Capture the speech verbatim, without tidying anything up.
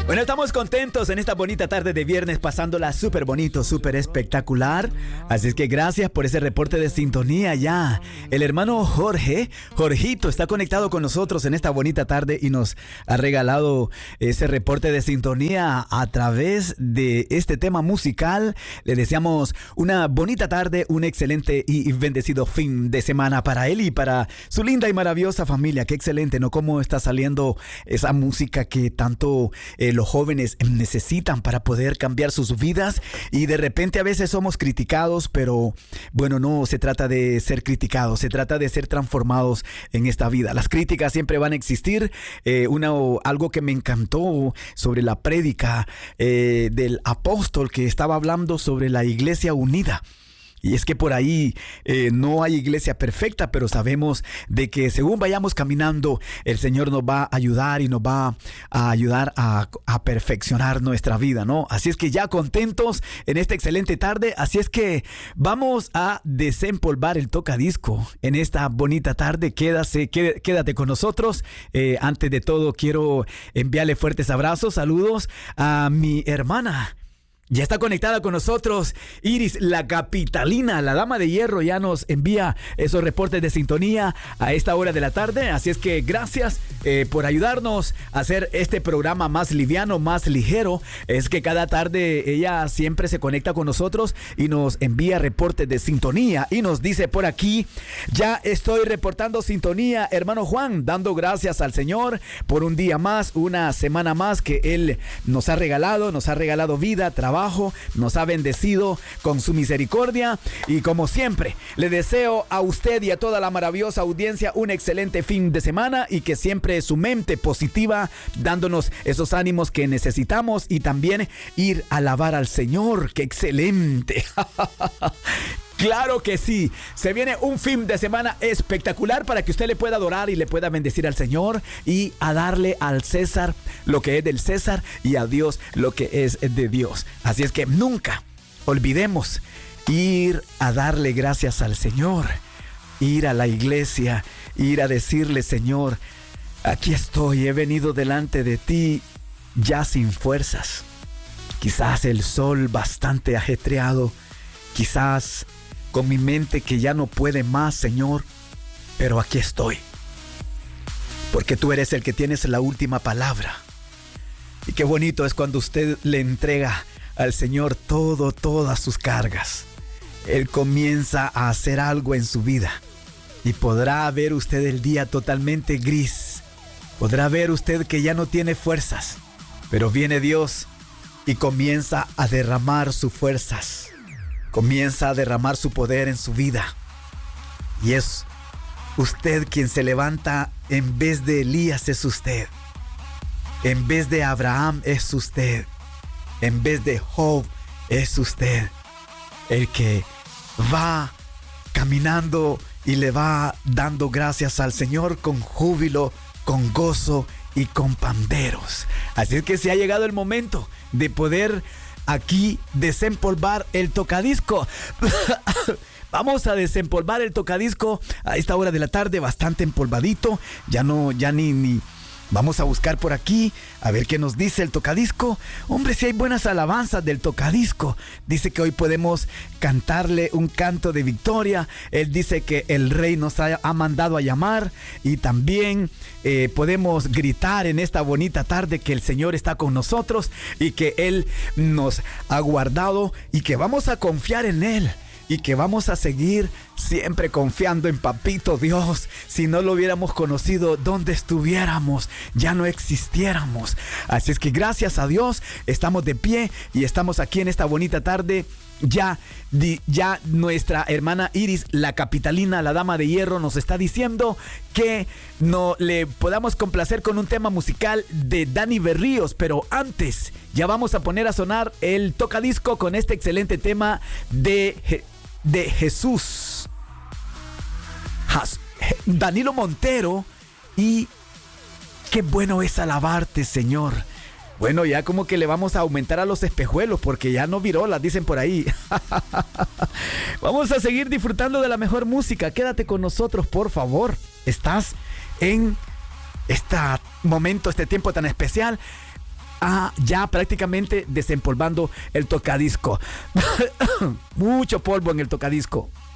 Bueno, estamos contentos en esta bonita tarde de viernes, pasándola súper bonito, súper espectacular. Así es que gracias por ese reporte de sintonía ya. El hermano Jorge, Jorgito, está conectado con nosotros en esta bonita tarde y nos ha regalado ese reporte de sintonía a través de este tema musical. Le deseamos una bonita tarde, un excelente y bendecido fin de semana para él y para su linda y maravillosa familia. Qué excelente, ¿no? Cómo está saliendo esa música que tanto eh, los jóvenes necesitan para poder cambiar sus vidas, y de repente a veces somos criticados, pero bueno, no se trata de ser criticados, se trata de ser transformados en esta vida. Las críticas siempre van a existir. Eh, una, algo que me encantó sobre la prédica eh, del apóstol que estaba hablando sobre la iglesia unida. Y es que por ahí eh, no hay iglesia perfecta, pero sabemos de que según vayamos caminando, el Señor nos va a ayudar y nos va a ayudar a, a perfeccionar nuestra vida, ¿no? Así es que ya contentos en esta excelente tarde, así es que vamos a desempolvar el tocadisco en esta bonita tarde. Quédase, quédate, quédate con nosotros. Eh, antes de todo, quiero enviarle fuertes abrazos, saludos a mi hermana. Ya está conectada con nosotros Iris, la capitalina, la dama de hierro. Ya nos envía esos reportes de sintonía a esta hora de la tarde. Así es que gracias eh, por ayudarnos a hacer este programa más liviano, más ligero. Es que cada tarde ella siempre se conecta con nosotros y nos envía reportes de sintonía. Y nos dice por aquí: ya estoy reportando sintonía, hermano Juan, dando gracias al Señor por un día más, una semana más que Él nos ha regalado, nos ha regalado vida, trabajo. Nos ha bendecido con su misericordia, y como siempre le deseo a usted y a toda la maravillosa audiencia un excelente fin de semana, y que siempre su mente positiva, dándonos esos ánimos que necesitamos, y también ir a alabar al Señor. ¡Qué excelente! Claro que sí, se viene un fin de semana espectacular para que usted le pueda adorar y le pueda bendecir al Señor, y a darle al César lo que es del César y a Dios lo que es de Dios. Así es que nunca olvidemos ir a darle gracias al Señor, ir a la iglesia, ir a decirle: Señor, aquí estoy, he venido delante de ti ya sin fuerzas. Quizás el sol bastante ajetreado, quizás con mi mente que ya no puede más, Señor, pero aquí estoy, porque tú eres el que tienes la última palabra. Y qué bonito es cuando usted le entrega al Señor todo, todas sus cargas. Él comienza a hacer algo en su vida, y podrá ver usted el día totalmente gris, podrá ver usted que ya no tiene fuerzas, pero viene Dios y comienza a derramar sus fuerzas. Comienza a derramar su poder en su vida. Y es usted quien se levanta. En vez de Elías es usted. En vez de Abraham es usted. En vez de Job es usted. El que va caminando y le va dando gracias al Señor con júbilo, con gozo y con panderos. Así es que se ha llegado el momento de poder aquí desempolvar el tocadisco. Vamos a desempolvar el tocadisco a esta hora de la tarde, bastante empolvadito. Ya no, ya ni, ni. Vamos a buscar por aquí a ver qué nos dice el tocadisco. Hombre, si hay buenas alabanzas del tocadisco. Dice que hoy podemos cantarle un canto de victoria. Él dice que el rey nos ha, ha mandado a llamar, y también eh, podemos gritar en esta bonita tarde que el Señor está con nosotros y que Él nos ha guardado, y que vamos a confiar en Él, y que vamos a seguir siempre confiando en Papito Dios. Si no lo hubiéramos conocido, ¿dónde estuviéramos? Ya no existiéramos. Así es que gracias a Dios estamos de pie y estamos aquí en esta bonita tarde. Ya, di, ya nuestra hermana Iris, la capitalina, la dama de hierro, nos está diciendo que no le podamos complacer con un tema musical de Dani Berríos. Pero antes, ya vamos a poner a sonar el tocadisco con este excelente tema de, de Jesús, Has, Danilo Montero, y qué bueno es alabarte, Señor. Bueno, ya como que le vamos a aumentar a los espejuelos, porque ya no virolas, dicen por ahí. Vamos a seguir disfrutando de la mejor música. Quédate con nosotros, por favor. Estás en este momento, este tiempo tan especial. ah, ya prácticamente desempolvando el tocadisco. Mucho polvo en el tocadisco.